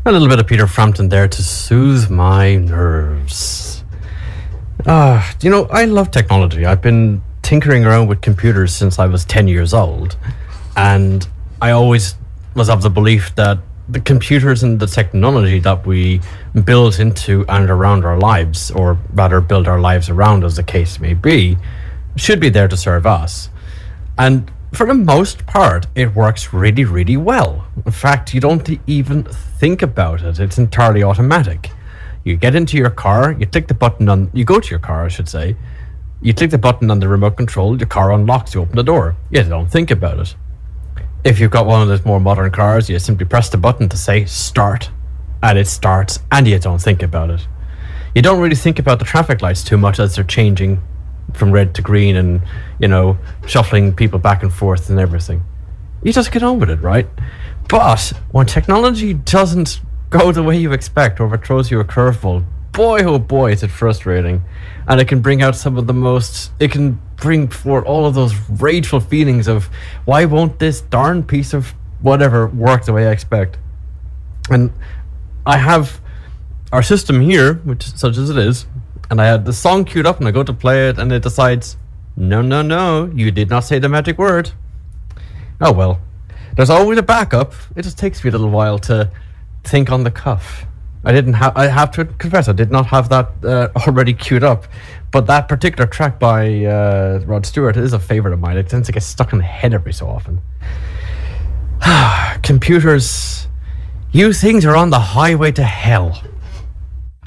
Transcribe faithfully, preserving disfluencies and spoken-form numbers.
A little bit of Peter Frampton there to soothe my nerves. Ah, you know, I love technology. I've been tinkering around with computers since I was ten years old. And I always was of the belief that the computers and the technology that we build into and around our lives, or rather build our lives around as the case may be, should be there to serve us. And for the most part, it works really, really well. In fact, you don't even think about it. It's entirely automatic. You get into your car, you click the button on, you go to your car, I should say, you click the button on the remote control, your car unlocks, you open the door. You don't think about it. If you've got one of those more modern cars, you simply press the button to say start, and it starts, and you don't think about it. You don't really think about the traffic lights too much as they're changing from red to green and, you know, shuffling people back and forth and everything. You just get on with it, right? But when technology doesn't go the way you expect, or if it throws you a curveball, boy oh boy is it frustrating. And it can bring out some of the most, it can bring forth all of those rageful feelings of, why won't this darn piece of whatever work the way I expect? And I have our system here, which such as it is, and I had the song queued up and I go to play it and it decides, no, no, no, you did not say the magic word. Oh well, there's always a backup. It just takes me a little while to think on the cuff. I didn't have, I have to confess, I did not have that uh, already queued up. But that particular track by uh, Rod Stewart is a favorite of mine. It tends to get stuck in the head every so often. Computers, you things are on the highway to hell.